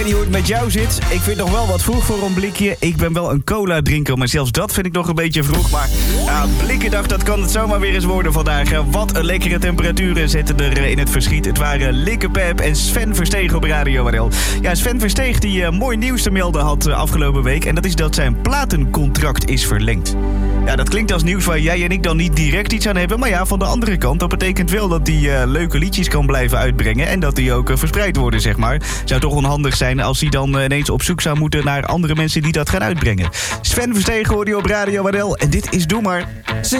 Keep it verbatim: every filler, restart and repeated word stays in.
weet niet hoe het met jou zit. Ik vind het nog wel wat vroeg voor een blikje. Ik ben wel een cola drinker, maar zelfs dat vind ik nog een beetje vroeg. Maar ja, blikkendag, dat kan het zomaar weer eens worden vandaag. Wat een lekkere temperaturen zetten er in het verschiet. Het waren Likke Pep en Sven Versteeg op Radio W L. Ja, Sven Versteeg die uh, mooi nieuws te melden had uh, afgelopen week. En dat is dat zijn platencontract is verlengd. Ja, dat klinkt als nieuws waar jij en ik dan niet direct iets aan hebben. Maar ja, van de andere kant, dat betekent wel dat hij uh, leuke liedjes kan blijven uitbrengen. En dat die ook uh, verspreid worden, zeg maar. Zou toch onhandig zijn als hij dan uh, ineens op zoek zou moeten naar andere mensen die dat gaan uitbrengen. Sven Versteeg hoorde je op Radio W L. En dit is Doe Maar.